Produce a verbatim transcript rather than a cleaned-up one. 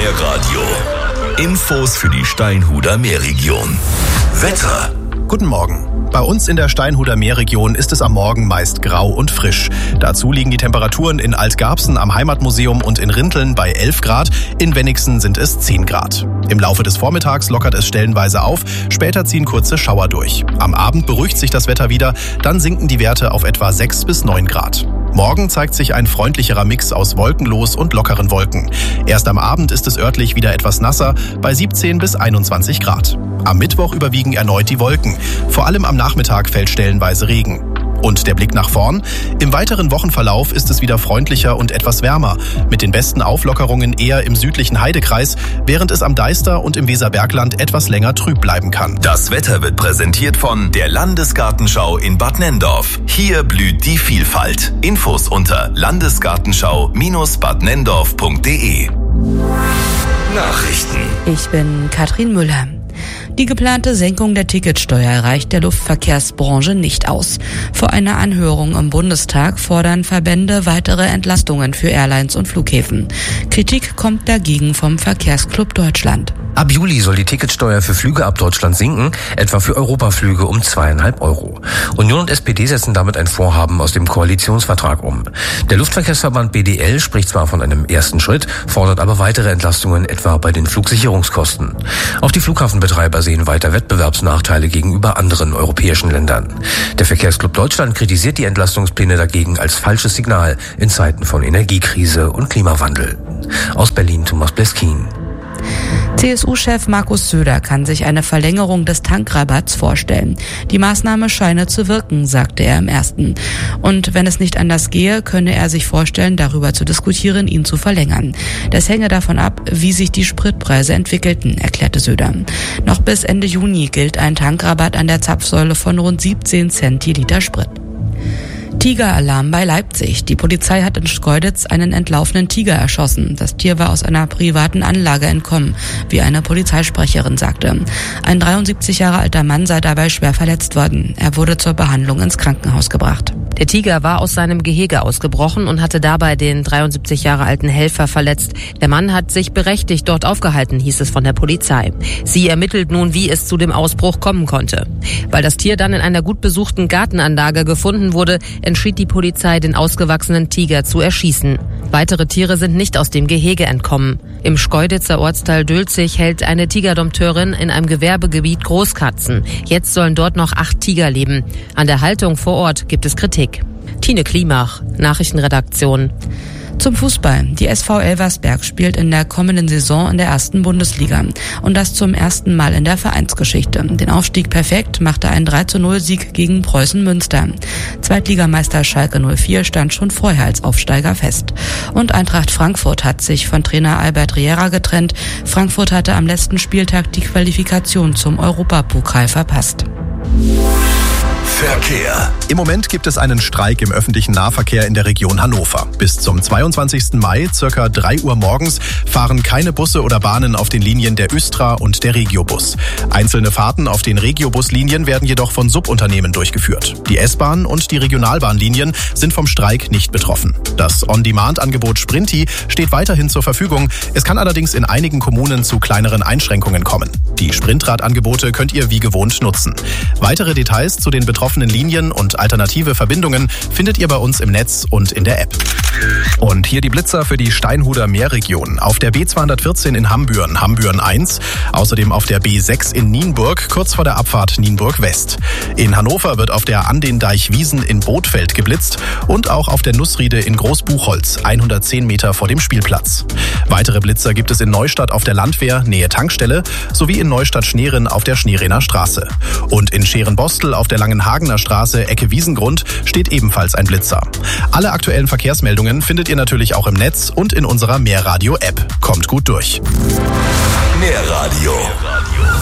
Meerradio. Infos für die Steinhuder Meerregion. Wetter. Guten Morgen. Bei uns in der Steinhuder Meerregion ist es am Morgen meist grau und frisch. Dazu liegen die Temperaturen in Altgarbsen am Heimatmuseum und in Rinteln bei elf Grad. In Wenigsen sind es zehn Grad. Im Laufe des Vormittags lockert es stellenweise auf, später ziehen kurze Schauer durch. Am Abend beruhigt sich das Wetter wieder, dann sinken die Werte auf etwa sechs bis neun Grad. Morgen zeigt sich ein freundlicherer Mix aus wolkenlos und lockeren Wolken. Erst am Abend ist es örtlich wieder etwas nasser, bei siebzehn bis einundzwanzig Grad. Am Mittwoch überwiegen erneut die Wolken. Vor allem am Nachmittag fällt stellenweise Regen. Und der Blick nach vorn. Im weiteren Wochenverlauf ist es wieder freundlicher und etwas wärmer. Mit den besten Auflockerungen eher im südlichen Heidekreis, während es am Deister und im Weserbergland etwas länger trüb bleiben kann. Das Wetter wird präsentiert von der Landesgartenschau in Bad Nenndorf. Hier blüht die Vielfalt. Infos unter landesgartenschau Bindestrich bad nenndorf punkt de. Nachrichten. Ich bin Katrin Müller. Die geplante Senkung der Ticketsteuer reicht der Luftverkehrsbranche nicht aus. Vor einer Anhörung im Bundestag fordern Verbände weitere Entlastungen für Airlines und Flughäfen. Kritik kommt dagegen vom Verkehrsclub Deutschland. Ab Juli soll die Ticketsteuer für Flüge ab Deutschland sinken, etwa für Europaflüge um zweieinhalb Euro. Union und S P D setzen damit ein Vorhaben aus dem Koalitionsvertrag um. Der Luftverkehrsverband B D L spricht zwar von einem ersten Schritt, fordert aber weitere Entlastungen, etwa bei den Flugsicherungskosten. Auch die Flughafenbetreiber sehen weiter Wettbewerbsnachteile gegenüber anderen europäischen Ländern. Der Verkehrsclub Deutschland kritisiert die Entlastungspläne dagegen als falsches Signal in Zeiten von Energiekrise und Klimawandel. Aus Berlin Thomas Bleskin. C S U-Chef Markus Söder kann sich eine Verlängerung des Tankrabatts vorstellen. Die Maßnahme scheine zu wirken, sagte er im ersten. Und wenn es nicht anders gehe, könne er sich vorstellen, darüber zu diskutieren, ihn zu verlängern. Das hänge davon ab, wie sich die Spritpreise entwickelten, erklärte Söder. Noch bis Ende Juni gilt ein Tankrabatt an der Zapfsäule von rund siebzehn Cent je Liter Sprit. Tigeralarm bei Leipzig. Die Polizei hat in Schkeuditz einen entlaufenen Tiger erschossen. Das Tier war aus einer privaten Anlage entkommen, wie eine Polizeisprecherin sagte. Ein dreiundsiebzig Jahre alter Mann sei dabei schwer verletzt worden. Er wurde zur Behandlung ins Krankenhaus gebracht. Der Tiger war aus seinem Gehege ausgebrochen und hatte dabei den dreiundsiebzig Jahre alten Helfer verletzt. Der Mann hat sich berechtigt dort aufgehalten, hieß es von der Polizei. Sie ermittelt nun, wie es zu dem Ausbruch kommen konnte. Weil das Tier dann in einer gut besuchten Gartenanlage gefunden wurde, entschied die Polizei, den ausgewachsenen Tiger zu erschießen. Weitere Tiere sind nicht aus dem Gehege entkommen. Im Schkeuditzer Ortsteil Dülzig hält eine Tigerdompteurin in einem Gewerbegebiet Großkatzen. Jetzt sollen dort noch acht Tiger leben. An der Haltung vor Ort gibt es Kritik. Tine Klimach, Nachrichtenredaktion. Zum Fußball. Die S V Elversberg spielt in der kommenden Saison in der ersten Bundesliga. Und das zum ersten Mal in der Vereinsgeschichte. Den Aufstieg perfekt machte ein drei zu null Sieg gegen Preußen Münster. Zweitligameister Schalke null vier stand schon vorher als Aufsteiger fest. Und Eintracht Frankfurt hat sich von Trainer Albert Riera getrennt. Frankfurt hatte am letzten Spieltag die Qualifikation zum Europapokal verpasst. Verkehr. Im Moment gibt es einen Streik im öffentlichen Nahverkehr in der Region Hannover. Bis zum zweiundzwanzigsten Mai, circa drei Uhr morgens, fahren keine Busse oder Bahnen auf den Linien der Östra und der Regiobus. Einzelne Fahrten auf den Regiobuslinien werden jedoch von Subunternehmen durchgeführt. Die S-Bahn und die Regionalbahnlinien sind vom Streik nicht betroffen. Das On-Demand-Angebot Sprinti steht weiterhin zur Verfügung. Es kann allerdings in einigen Kommunen zu kleineren Einschränkungen kommen. Die Sprintrad-Angebote könnt ihr wie gewohnt nutzen. Weitere Details zu den betroffenen Linien und alternative Verbindungen findet ihr bei uns im Netz und in der App. Und hier die Blitzer für die Steinhuder Meerregion. Auf der B zweihundertvierzehn in Hambüren, Hambüren eins. Außerdem auf der B sechs in Nienburg, kurz vor der Abfahrt Nienburg West. In Hannover wird auf der An den Deich Wiesen in Bothfeld geblitzt und auch auf der Nussriede in Großbuchholz, hundertzehn Meter vor dem Spielplatz. Weitere Blitzer gibt es in Neustadt auf der Landwehr, Nähe Tankstelle, sowie in Neustadt-Schneeren auf der Schneerener Straße. Und in Scherenbostel auf der Langen Hagener Straße, Ecke Wiesengrund, steht ebenfalls ein Blitzer. Alle aktuellen Verkehrsmeldungen findet ihr natürlich auch im Netz und in unserer Meerradio-App. Kommt gut durch. Meerradio.